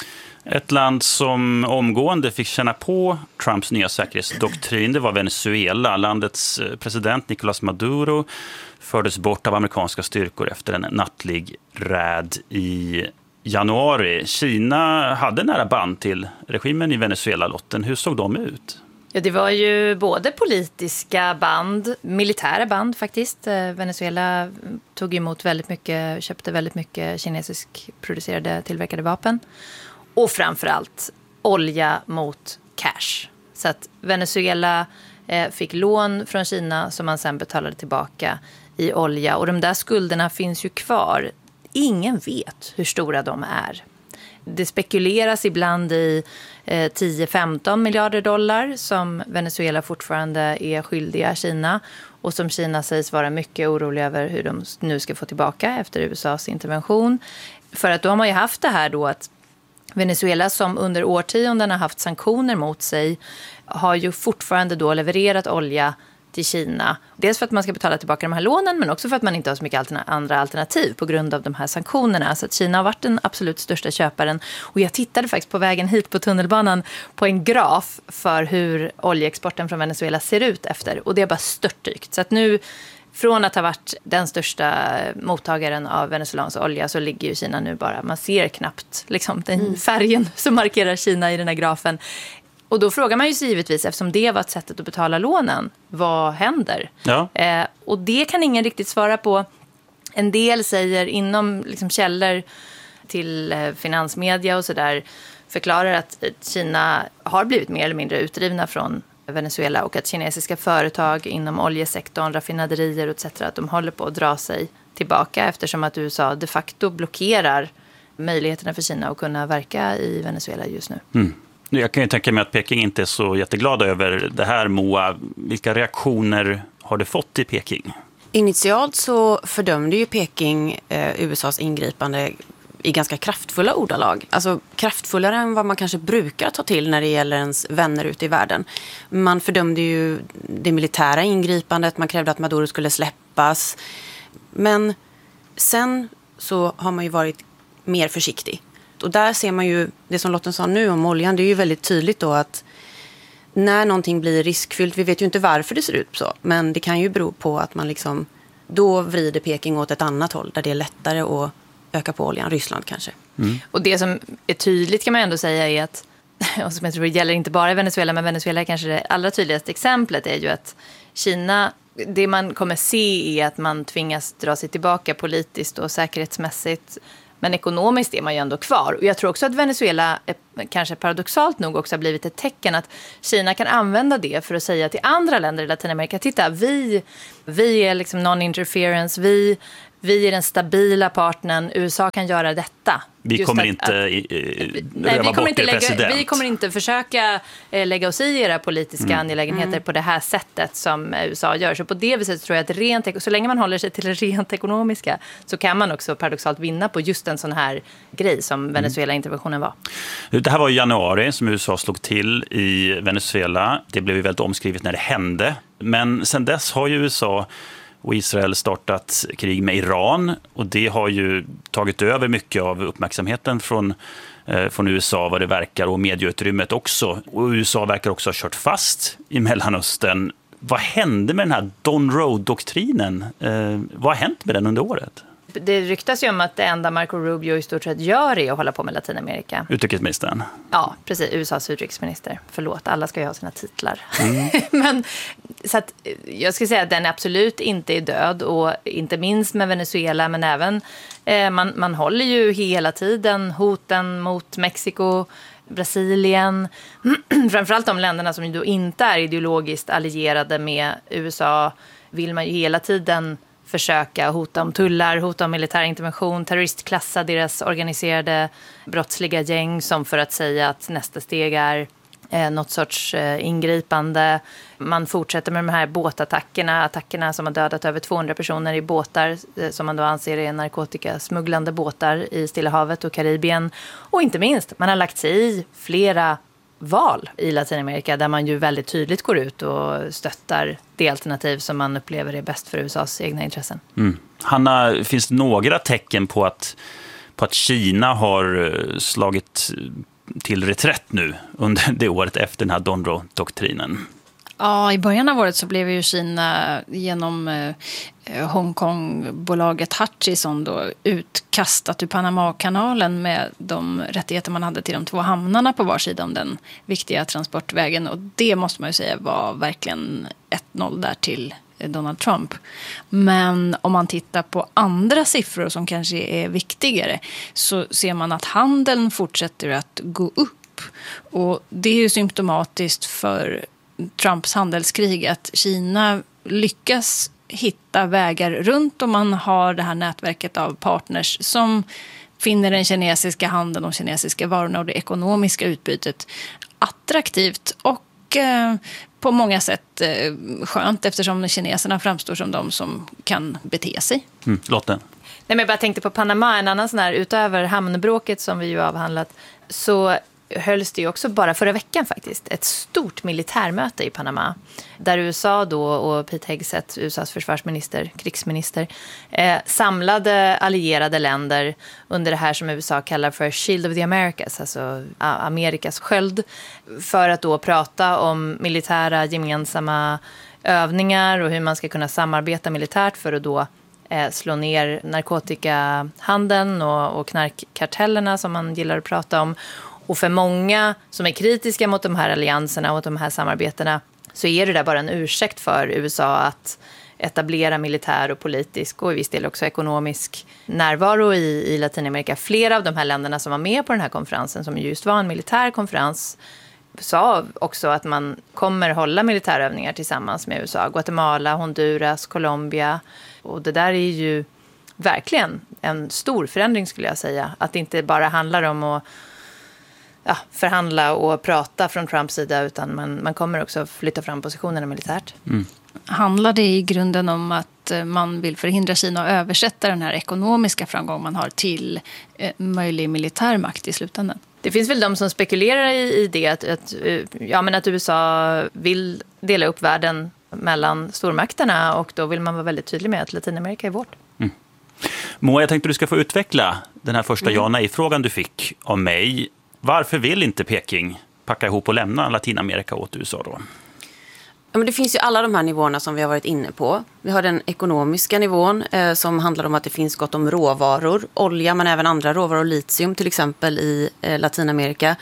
Ett land som omgående fick känna på Trumps nya säkerhetsdoktrin, det var Venezuela. Landets president Nicolás Maduro fördes bort av amerikanska styrkor efter en nattlig räd i januari. Kina hade nära band till regimen i Venezuela, Lotten. Hur såg de ut? Ja, det var ju både politiska band, militära band faktiskt. Venezuela tog emot väldigt mycket, köpte väldigt mycket kinesisk producerade tillverkade vapen. Och framförallt olja mot cash. Så att Venezuela eh, fick lån från Kina som man sen betalade tillbaka i olja. Och de där skulderna finns ju kvar. Ingen vet hur stora de är. Det spekuleras ibland i eh, tio till femton miljarder dollar som Venezuela fortfarande är skyldiga Kina. Och som Kina sägs vara mycket orolig över hur de nu ska få tillbaka efter U S A:s intervention. För att då har man ju haft det här då att Venezuela, som under årtionden har haft sanktioner mot sig, har ju fortfarande då levererat olja till Kina. Dels för att man ska betala tillbaka de här lånen, men också för att man inte har så mycket alterna- andra alternativ på grund av de här sanktionerna. Så att Kina har varit den absolut största köparen. Och jag tittade faktiskt på vägen hit på tunnelbanan på en graf för hur oljeexporten från Venezuela ser ut efter. Och det är bara störtdykt. Så att nu, från att ha varit den största mottagaren av venezuelans olja, så ligger ju Kina nu bara, man ser knappt liksom, den färgen som markerar Kina i den här grafen. Och då frågar man ju sig givetvis, eftersom det var ett sättet att betala lånen, vad händer? Ja. Eh, och det kan ingen riktigt svara på. En del säger inom liksom, källor till eh, finansmedia och sådär, förklarar att Kina har blivit mer eller mindre utdrivna från Venezuela och att kinesiska företag inom oljesektorn, raffinaderier et cetera att de håller på att dra sig tillbaka eftersom att U S A de facto blockerar möjligheterna för Kina att kunna verka i Venezuela just nu. Mm. Jag kan ju tänka mig att Peking inte är så jätteglada över det här, Moa. Vilka reaktioner har det fått i Peking? Initialt så fördömde ju Peking eh, U S As ingripande i ganska kraftfulla ordalag. Alltså kraftfullare än vad man kanske brukar ta till när det gäller ens vänner ute i världen. Man fördömde ju det militära ingripandet, man krävde att Maduro skulle släppas. Men sen så har man ju varit mer försiktig. Och där ser man ju, det som Lotten sa nu om oljan, det är ju väldigt tydligt då att när någonting blir riskfyllt, vi vet ju inte varför det ser ut så, men det kan ju bero på att man liksom, då vrider Peking åt ett annat håll där det är lättare att öka på oljan, Ryssland kanske. Mm. Och det som är tydligt kan man ändå säga är att, och som jag tror gäller inte bara i Venezuela, men Venezuela är kanske det allra tydligaste exemplet är ju att Kina, det man kommer se är att man tvingas dra sig tillbaka politiskt och säkerhetsmässigt. Men ekonomiskt är man ju ändå kvar. Och jag tror också att Venezuela är, kanske paradoxalt nog också har blivit ett tecken att Kina kan använda det för att säga till andra länder i Latinamerika, titta, vi, vi är liksom non-interference, vi, vi är den stabila partnern, U S A kan göra detta. Vi Just kommer att, inte att, i, nej, vi kommer inte, lägga, vi kommer inte inte försöka eh, lägga oss i era politiska Mm. angelägenheter Mm. på det här sättet som U S A gör. Så på det viset tror jag att rent, så länge man håller sig till det rent ekonomiska så kan man också paradoxalt vinna på just en sån här grej som Venezuela-interventionen var. Det här var i januari som U S A slog till i Venezuela. Det blev ju väldigt omskrivet när det hände. Men sen dess har ju U S A och Israel startat krig med Iran och det har ju tagit över mycket av uppmärksamheten från, eh, från U S A vad det verkar och medieutrymmet också. Och U S A verkar också ha kört fast i Mellanöstern. Vad hände med den här Don Road-doktrinen? Eh, vad har hänt med den under året? Det ryktas ju om att det enda Marco Rubio i stort sett gör är att hålla på med Latinamerika. Utrikesministern. Ja, precis. U S As utrikesminister. Förlåt, alla ska ju ha sina titlar. Mm. Men så att, jag skulle säga att den absolut inte är död och inte minst med Venezuela men även eh, man, man håller ju hela tiden hoten mot Mexiko, Brasilien, framförallt de länderna som då inte är ideologiskt allierade med U S A vill man ju hela tiden försöka hota om tullar, hota om militär intervention, terroristklassa deras organiserade brottsliga gäng som för att säga att nästa steg är eh, något sorts eh, ingripande. Man fortsätter med de här båtattackerna, attackerna som har dödat över tvåhundra personer i båtar eh, som man då anser är narkotikasmugglande båtar i Stilla havet och Karibien. Och inte minst, man har lagt sig i flera val i Latinamerika där man ju väldigt tydligt går ut och stöttar det alternativ som man upplever är bäst för U S As egna intressen. Mm. Hanna, finns det några tecken på att, på att Kina har slagit till reträtt nu under det året efter den här Don Road-doktrinen? Ja, i början av året så blev ju Kina genom eh, Hongkong-bolaget Hutchison då utkastat ur Panama-kanalen med de rättigheter man hade till de två hamnarna på var sida om den viktiga transportvägen. Och det måste man ju säga var verkligen ett noll där till Donald Trump. Men om man tittar på andra siffror som kanske är viktigare så ser man att handeln fortsätter att gå upp. Och det är ju symptomatiskt för Trumps handelskrig att Kina lyckas hitta vägar runt och man har det här nätverket av partners som finner den kinesiska handeln och kinesiska varorna och det ekonomiska utbytet attraktivt och eh, på många sätt eh, skönt eftersom kineserna framstår som de som kan bete sig. Mm, Lotte? Nej, men jag bara tänkte på Panama, en annan sån här utöver hamnbråket som vi ju avhandlat så hölls det ju också bara förra veckan faktiskt ett stort militärmöte i Panama där U S A då och Pete Hegseth, U S As försvarsminister, krigsminister, eh, samlade allierade länder under det här som U S A kallar för Shield of the Americas, alltså Amerikas sköld, för att då prata om militära gemensamma övningar och hur man ska kunna samarbeta militärt för att då slå ner narkotikahandeln och, och knarkkartellerna som man gillar att prata om. Och för många som är kritiska mot de här allianserna och de här samarbetena så är det där bara en ursäkt för U S A att etablera militär och politisk och i viss del också ekonomisk närvaro i, i Latinamerika. Flera av de här länderna som var med på den här konferensen, som just var en militär konferens, sa också att man kommer hålla militärövningar tillsammans med U S A. Guatemala, Honduras, Colombia. Och det där är ju verkligen en stor förändring skulle jag säga. Att det inte bara handlar om att ja, förhandla och prata från Trumps sida, utan man, man kommer också flytta fram positionerna militärt. Mm. Handlar det i grunden om att man vill förhindra Kina att översätta den här ekonomiska framgång man har till eh, möjlig militär makt i slutändan? Det finns väl de som spekulerar i, i det, att, att, ja, men att U S A vill dela upp världen mellan stormakterna, och då vill man vara väldigt tydlig med att Latinamerika är vårt. Mm. Moa, jag tänkte att du ska få utveckla den här första mm. ja- nej-frågan du fick av mig. Varför vill inte Peking packa ihop och lämna Latinamerika åt U S A då? Ja, men det finns ju alla de här nivåerna som vi har varit inne på. Vi har den ekonomiska nivån eh, som handlar om att det finns gott om råvaror, olja men även andra råvaror, litium till exempel i eh, Latinamerika.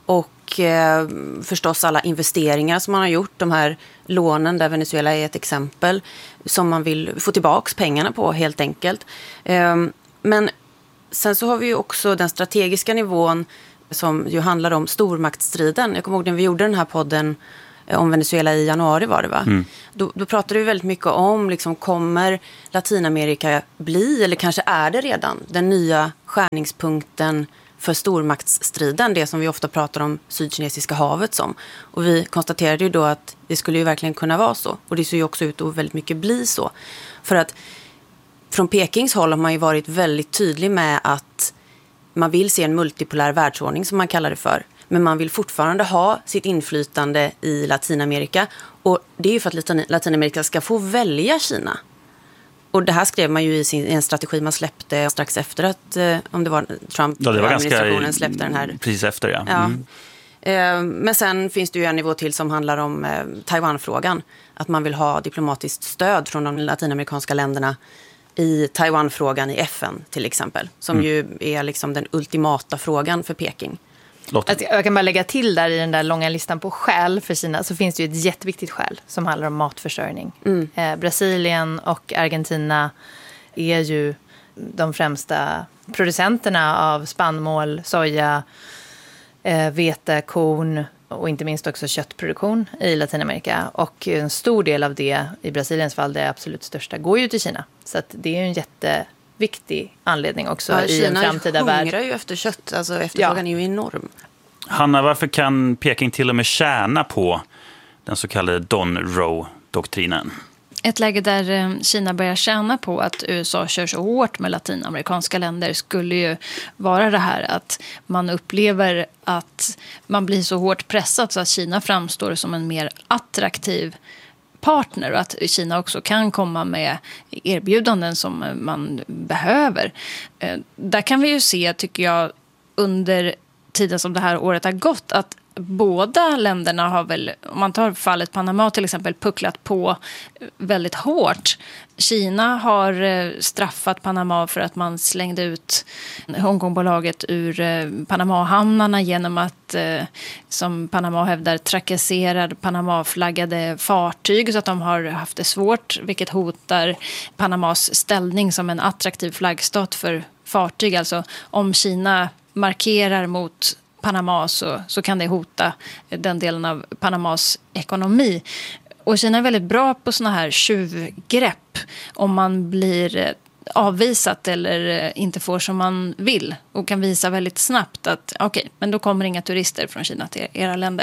Och eh, förstås alla investeringar som man har gjort, de här lånen där Venezuela är ett exempel, som man vill få tillbaka pengarna på helt enkelt. Eh, men sen så har vi ju också den strategiska nivån som ju handlar om stormaktsstriden. Jag kommer ihåg när vi gjorde den här podden om Venezuela i januari var det va? Mm. Då, då pratade vi väldigt mycket om liksom, kommer Latinamerika bli, eller kanske är det redan, den nya skärningspunkten för stormaktsstriden, det som vi ofta pratar om Sydkinesiska havet som. Och vi konstaterade ju då att det skulle ju verkligen kunna vara så. Och det ser ju också ut att väldigt mycket bli så. För att från Pekings håll har man ju varit väldigt tydlig med att man vill se en multipolär världsordning som man kallar det för. Men man vill fortfarande ha sitt inflytande i Latinamerika. Och det är ju för att Latinamerika ska få välja Kina. Och det här skrev man ju i, sin, i en strategi man släppte strax efter att, eh, om det var Trump, ja, det var administrationen ganska, släppte den här. Precis efter, ja. ja. Mm. Eh, men sen finns det ju en nivå till som handlar om eh, Taiwan-frågan. Att man vill ha diplomatiskt stöd från de latinamerikanska länderna i Taiwan-frågan i F N till exempel. Som mm. ju är liksom den ultimata frågan för Peking. Att jag kan bara lägga till där i den där långa listan på skäl för Kina, så finns det ju ett jätteviktigt skäl som handlar om matförsörjning. Mm. Eh, Brasilien och Argentina är ju de främsta producenterna av spannmål, soja, eh, vete, korn och inte minst också köttproduktion i Latinamerika. Och en stor del av det, i Brasiliens fall det absolut största, går ju till Kina. Så att det är ju en jätte viktig anledning också ja, i en framtida värld. Kina hungrar ju efter kött, alltså efterfrågan ja. är ju enorm. Hanna, varför kan Peking till och med tjäna på den så kallade Don Roe-doktrinen? Ett läge där Kina börjar tjäna på att U S A kör så hårt med latinamerikanska länder skulle ju vara det här att man upplever att man blir så hårt pressad så att Kina framstår som en mer attraktiv partner, och att Kina också kan komma med erbjudanden som man behöver. Där kan vi ju se, tycker jag, under tiden som det här året har gått, att båda länderna har väl, om man tar fallet Panama till exempel, pucklat på väldigt hårt. Kina har straffat Panama för att man slängde ut Hongkongbolaget ur Panama-hamnarna genom att, som Panama hävdar, trakassera Panama-flaggade fartyg så att de har haft det svårt, vilket hotar Panamas ställning som en attraktiv flaggstat för fartyg. Alltså om Kina markerar mot Panama så, så kan det hota den delen av Panamas ekonomi. Och Kina är väldigt bra på såna här tjuvgrepp om man blir avvisat eller inte får som man vill, och kan visa väldigt snabbt att okej, okay, men då kommer inga turister från Kina till era länder.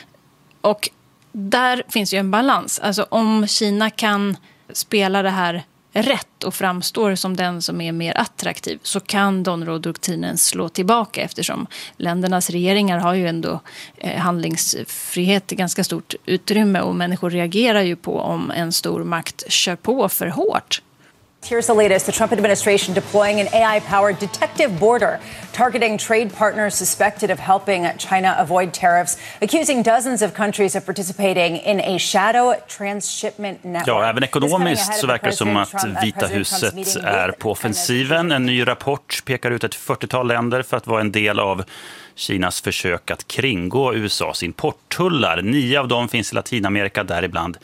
Och där finns ju en balans. Alltså om Kina kan spela det här rätt och framstår som den som är mer attraktiv, så kan Don Roe-doktrinen slå tillbaka, eftersom ländernas regeringar har ju ändå eh, handlingsfrihet i ganska stort utrymme, och människor reagerar ju på om en stor makt kör på för hårt. Here's the latest. The Trump administration deploying an A I-powered detective border, targeting trade partners suspected of helping China avoid tariffs, accusing dozens of countries of participating in a shadow transshipment network. Ja, även ekonomiskt så verkar det som att Vita huset är på offensiven. En ny rapport pekar ut ett fyrtiotal länder för att vara en del av Kinas försök att kringgå U S A:s importtullar. Nio av dem finns i Latinamerika, däribland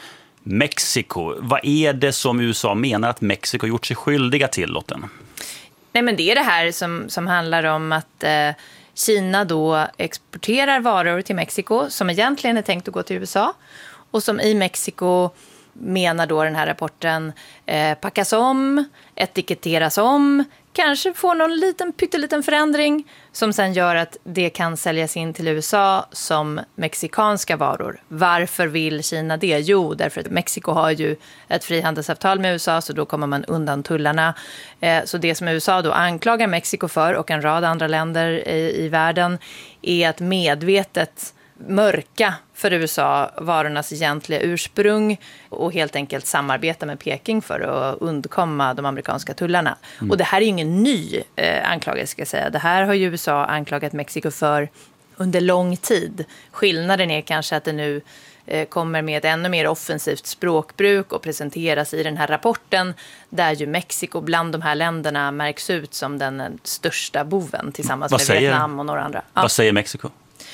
Mexiko. Vad är det som U S A menar att Mexiko gjort sig skyldiga till, Lotten? Nej, men det är det här som, som handlar om att eh, Kina då exporterar varor till Mexiko som egentligen är tänkt att gå till U S A och som i Mexiko, menar då den här rapporten, eh, packas om, etiketteras om, kanske får någon liten pytteliten förändring som sen gör att det kan säljas in till U S A som mexikanska varor. Varför vill Kina det? Jo, därför att Mexiko har ju ett frihandelsavtal med U S A, så då kommer man undan tullarna. Eh, så det som U S A då anklagar Mexiko för, och en rad andra länder i, i världen, är att medvetet mörka för U S A varornas egentliga ursprung och helt enkelt samarbeta med Peking för att undkomma de amerikanska tullarna. Mm. Och det här är ingen ny eh, anklagelse, ska jag säga. Det här har ju U S A anklagat Mexiko för under lång tid. Skillnaden är kanske att det nu eh, kommer med ett ännu mer offensivt språkbruk och presenteras i den här rapporten, där ju Mexiko bland de här länderna märks ut som den största boven tillsammans vad med säger, Vietnam och några andra. Ja. Vad säger Mexiko?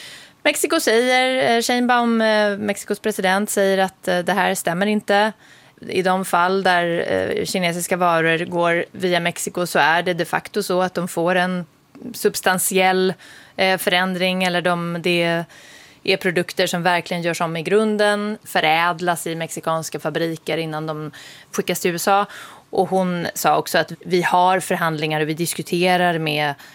Mexiko säger, Sheinbaum, Mexikos president, säger att det här stämmer inte. I de fall där kinesiska varor går via Mexiko så är det de facto så att de får en substantiell förändring, eller de, det är produkter som verkligen görs om i grunden, förädlas i mexikanska fabriker innan de skickas till U S A. Och hon sa också att vi har förhandlingar och vi diskuterar med